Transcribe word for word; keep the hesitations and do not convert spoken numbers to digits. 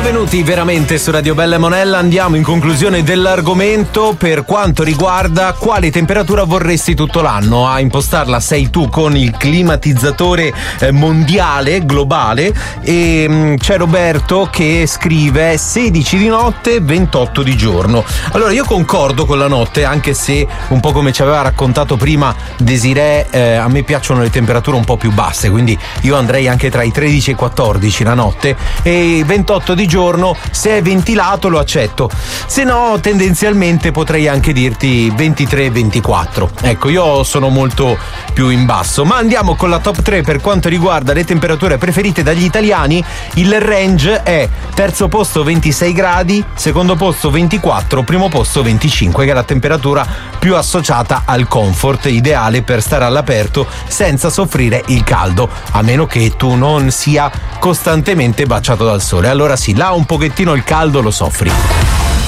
Benvenuti veramente su Radio Bella e Monella. Andiamo in conclusione dell'argomento per quanto riguarda quale temperatura vorresti tutto l'anno. A impostarla sei tu con il climatizzatore mondiale, globale, e mh, c'è Roberto che scrive sedici di notte, ventotto di giorno. Allora io concordo con la notte, anche se un po' come ci aveva raccontato prima Desiree, eh, a me piacciono le temperature un po' più basse, quindi io andrei anche tra i tredici e i quattordici la notte, e ventotto di giorno, se è ventilato lo accetto, se no tendenzialmente potrei anche dirti ventitré ventiquattro. Ecco, io sono molto più in basso. Ma andiamo con la top tre per quanto riguarda le temperature preferite dagli italiani. Il range è terzo posto ventisei gradi, secondo posto ventiquattro, primo posto venticinque, che è la temperatura più associata al comfort, ideale per stare all'aperto senza soffrire il caldo, a meno che tu non sia costantemente baciato dal sole. Allora sì, là un pochettino il caldo lo soffri.